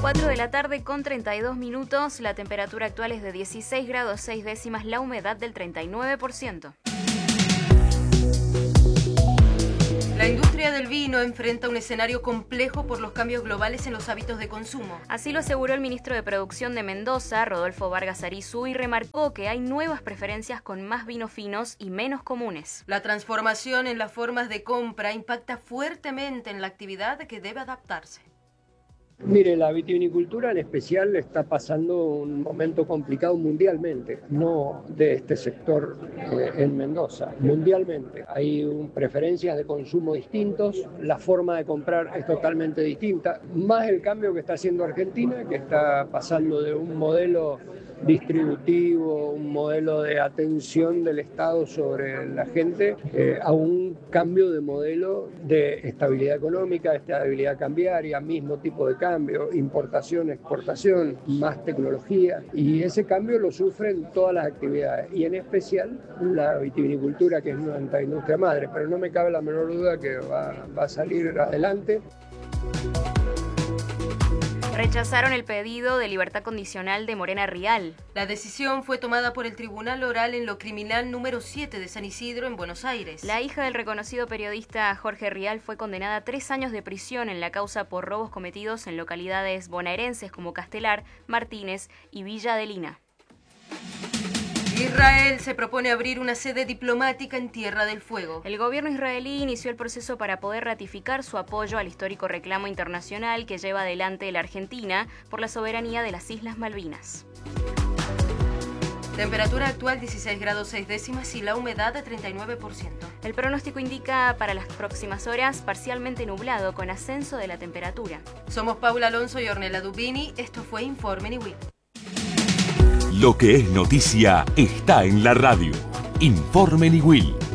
4 de la tarde con 32 minutos, la temperatura actual es de 16 grados 6 décimas, la humedad del 39%. La industria del vino enfrenta un escenario complejo por los cambios globales en los hábitos de consumo. Así lo aseguró el ministro de Producción de Mendoza, Rodolfo Vargas Arizú, y remarcó que hay nuevas preferencias con más vinos finos y menos comunes. La transformación en las formas de compra impacta fuertemente en la actividad que debe adaptarse. Mire, la vitivinicultura en especial está pasando un momento complicado mundialmente, no de este sector en Mendoza, mundialmente. Hay preferencias de consumo distintos, la forma de comprar es totalmente distinta, más el cambio que está haciendo Argentina, que está pasando de un modelo distributivo, un modelo de atención del Estado sobre la gente, a un cambio de modelo de estabilidad económica, de estabilidad cambiaria, mismo tipo de cambio, importación, exportación, más tecnología, y ese cambio lo sufren todas las actividades, y en especial la vitivinicultura, que es nuestra industria madre, pero no me cabe la menor duda que va a salir adelante. Rechazaron el pedido de libertad condicional de Morena Rial. La decisión fue tomada por el Tribunal Oral en lo Criminal número 7 de San Isidro, en Buenos Aires. La hija del reconocido periodista Jorge Rial fue condenada a 3 años de prisión en la causa por robos cometidos en localidades bonaerenses como Castelar, Martínez y Villa Adelina. Israel se propone abrir una sede diplomática en Tierra del Fuego. El gobierno israelí inició el proceso para poder ratificar su apoyo al histórico reclamo internacional que lleva adelante la Argentina por la soberanía de las Islas Malvinas. Temperatura actual 16 grados 6 décimas y la humedad de 39%. El pronóstico indica para las próximas horas parcialmente nublado con ascenso de la temperatura. Somos Paula Alonso y Ornella Dubini. Esto fue Informe Niwil. Lo que es noticia está en la radio. Informe Niwil.